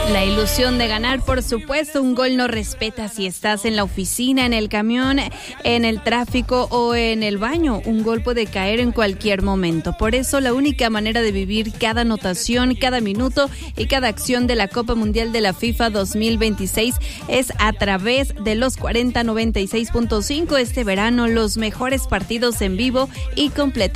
La ilusión de ganar, por supuesto. Un gol no respeta si estás en la oficina, en el camión, en el tráfico o en el baño. Un gol puede caer en cualquier momento. Por eso, la única manera de vivir cada anotación, cada minuto y cada acción de la Copa Mundial de la FIFA 2026 es a través de los 4096.5. Este verano, los mejores partidos en vivo y completamente